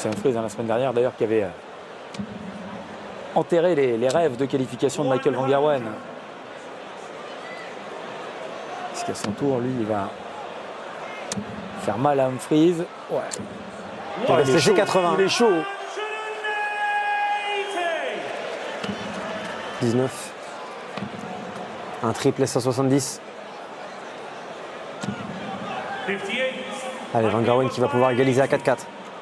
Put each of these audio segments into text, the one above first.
C'est Humphries la semaine dernière d'ailleurs qui avait enterré les rêves de qualification de Michael Van Gerwen. Parce qu'à son tour, lui, il va faire mal à Humphries. Ouais. Il reste laissé 80. Il est chaud. 19. Un triple et 170. Allez, Van Gerwen qui va pouvoir égaliser à 4-4.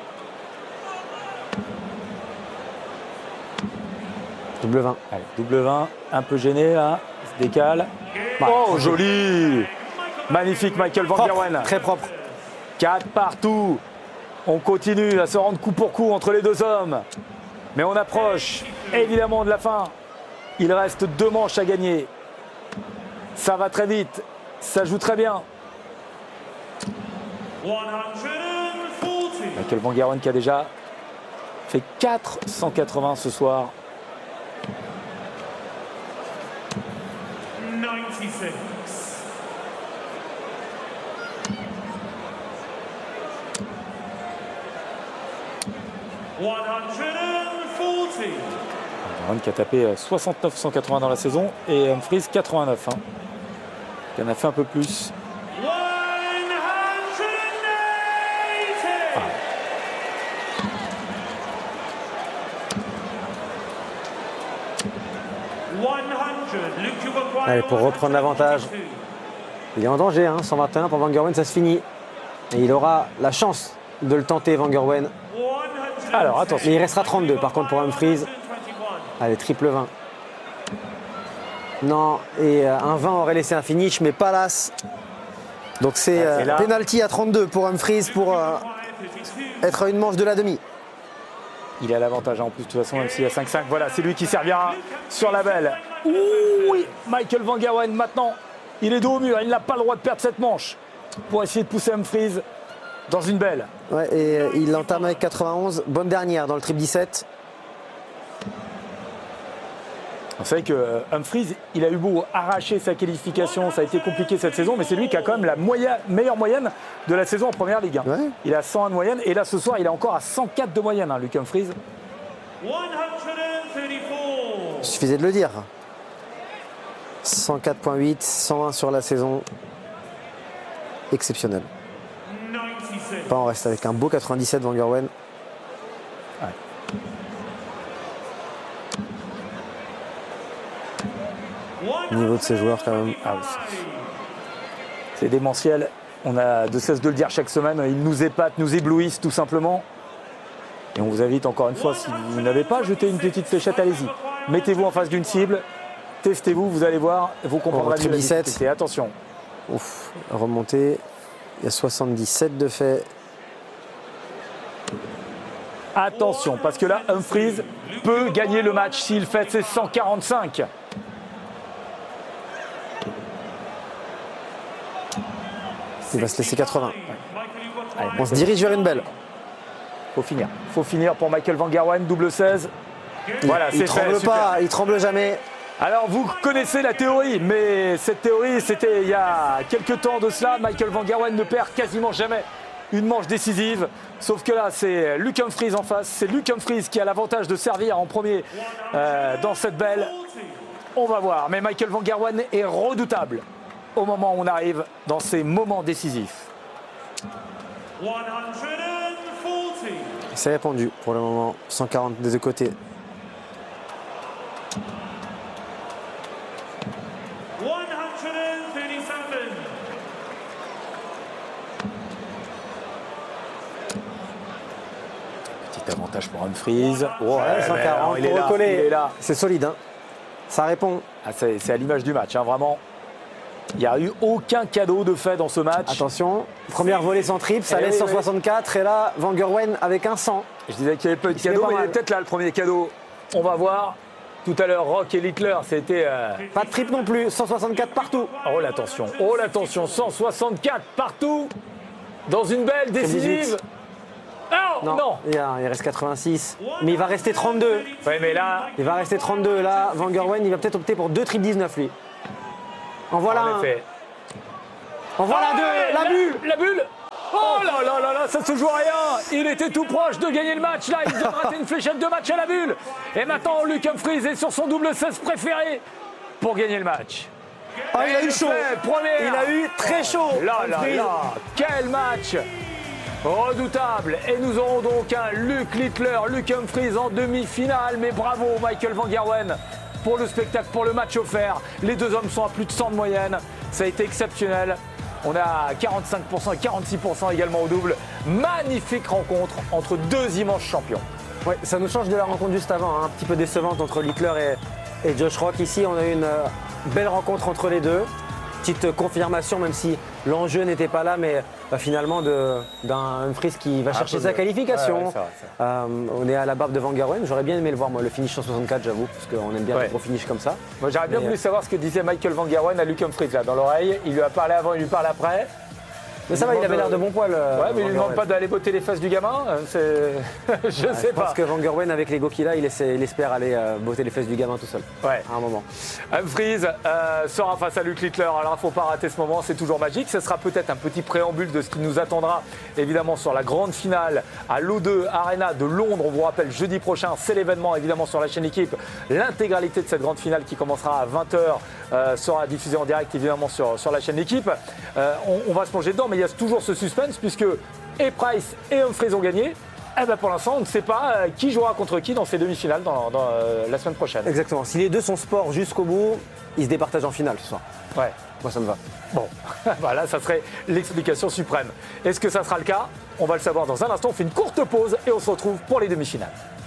Double 20. Allez, double 20. Un peu gêné là. Il se décale. Oh, joli. Magnifique Michael Van Gerwen. Très propre. 4 partout. On continue à se rendre coup pour coup entre les deux hommes. Mais on approche évidemment de la fin. Il reste 2 manches à gagner. Ça va très vite. Ça joue très bien. Michael Van Gerwen qui a déjà fait 480 ce soir. 96. Van qui a tapé 69-180 dans la saison et Humphries 89. Il en a fait un peu plus. Allez, pour reprendre l'avantage. Il est en danger, 121 pour Van Gerwen, ça se finit. Et il aura la chance de le tenter, Van Gerwen. Alors, attention. Mais il restera 32 par contre pour Humphries. Allez, triple 20. Non, et un 20 aurait laissé un finish, mais pas l'as. Donc c'est penalty à 32 pour Humphries pour être à une manche de la demi. Il a l'avantage en plus de toute façon, même s'il y a 5-5. Voilà, c'est lui qui servira sur la belle. Oui, Michael Van Gerwen maintenant, il est dos au mur. Il n'a pas le droit de perdre cette manche pour essayer de pousser Humphries dans une belle. Ouais, et il entame avec 91. Bonne dernière dans le triple 17. Vous savez que Humphries, il a eu beau arracher sa qualification, ça a été compliqué cette saison, mais c'est lui qui a quand même la meilleure moyenne de la saison en première ligue. Ouais. Il a 101 de moyenne, et là ce soir, il est encore à 104 de moyenne, Luke Humphries. 134. Il suffisait de le dire. 104.8, 101 sur la saison. Exceptionnel. 96. On reste avec un beau 97 Van Gerwen. Ouais. Niveau de ces joueurs quand même. Ah oui, c'est démentiel. On a de cesse de le dire chaque semaine. Ils nous épatent, nous éblouissent tout simplement. Et on vous invite encore une fois, si vous n'avez pas jeté une petite fléchette, allez-y. Mettez-vous en face d'une cible, testez-vous, vous allez voir, vous comprendrez mieux la 17. difficulté. Attention. Ouf, remonté. Il y a 77 de fait. Attention, parce que là, Humphries peut gagner le match s'il fait ses 145. Il va se laisser 80. Allez, On se dirige vers une belle. faut finir. Faut finir pour Michael Van Gerwen, double 16. Voilà, Il c'est tremble fait, super. pas, il tremble jamais. Alors, vous connaissez la théorie, mais cette théorie, c'était il y a quelques temps de cela. Michael Van Gerwen ne perd quasiment jamais une manche décisive. Sauf que là, c'est Luke Humphries en face. C'est Luke Humphries qui a l'avantage de servir en premier dans cette belle. On va voir. Mais Michael Van Gerwen est redoutable au moment où on arrive dans ces moments décisifs. 140. C'est répondu pour le moment. 140 des deux côtés. 137. Petit avantage pour Humphries. Oh, Ouais, 140 il est pour là, recoller. il est là. C'est solide. Ça répond. Ah, c'est à l'image du match, vraiment. Il n'y a eu aucun cadeau de fait dans ce match. Attention, première volée sans triple, ça Eh laisse oui, 164. Et là, Van Gerwen avec un 100. Je disais qu'il n'y avait pas eu de Il se met cadeau, pas mais il est mal. peut-être là le premier cadeau. On va voir. Tout à l'heure, Rock et Littler, c'était... Pas de triple non plus, 164 partout. Oh l'attention, 164 partout. Dans une belle décisive. Non, non. Il reste 86. Mais il va rester 32. Ouais, mais là, Il va rester 32. Là, Van Gerwen, il va peut-être opter pour 2 triples 19, lui. En voilà en un. effet. En voilà Ah, deux. La bulle. La bulle. Oh là là là là, ça se joue à rien. Il était tout proche de gagner le match. Là, il vient de rater une fléchette de match à la bulle. Et maintenant, Luke Humphries est sur son double 16 préféré pour gagner le match. Ah, il a eu chaud. Première. Il a eu très chaud. Là là là, quel match redoutable. Et nous aurons donc un Luke Littler, Luke Humphries en demi-finale. Mais bravo Michael Van Gerwen pour le spectacle, pour le match offert. Les deux hommes sont à plus de 100 de moyenne. Ça a été exceptionnel. On a 45% et 46% également au double. Magnifique rencontre entre deux immenses champions. Ouais, ça nous change de la rencontre juste avant, hein, un petit peu décevante entre Littler et Josh Rock. Ici, on a eu une belle rencontre entre les deux. Petite confirmation, même si l'enjeu n'était pas là, mais finalement d'un Humphries qui va chercher sa qualification. Ouais, c'est vrai. On est à la barbe de Van Gerwen. J'aurais bien aimé le voir, moi, le finish 164, j'avoue, parce qu'on aime bien les gros finish comme ça. Moi, j'aurais bien voulu savoir ce que disait Michael Van Gerwen à Luke Humphries là, dans l'oreille. Il lui a parlé avant, il lui parle après. Mais ça va, il avait l'air de bon poil. Ouais, mais il ne lui demande pas d'aller botter les fesses du gamin. Je sais pas. Je pense que Van Gerwen, avec l'ego qu'il a, il espère aller botter les fesses du gamin tout seul. Ouais. À un moment. Humphries sera face à Luke Littler. Alors, il ne faut pas rater ce moment, c'est toujours magique. Ce sera peut-être un petit préambule de ce qui nous attendra, évidemment, sur la grande finale à l'O2 Arena de Londres. On vous rappelle, jeudi prochain, c'est l'événement, évidemment, sur la chaîne Équipe. L'intégralité de cette grande finale qui commencera à 20h sera diffusée en direct, évidemment, sur la chaîne Équipe. On va se plonger dedans, mais il y a toujours ce suspense puisque et Price et Humphries ont gagné. Eh ben pour l'instant, on ne sait pas qui jouera contre qui dans ces demi-finales dans la semaine prochaine. Exactement. Si les deux sont sport jusqu'au bout, ils se départagent en finale ce soir. Ouais. Moi, ça me va. Bon, voilà, ça serait l'explication suprême. Est-ce que ça sera le cas? On va le savoir dans un instant. On fait une courte pause et on se retrouve pour les demi-finales.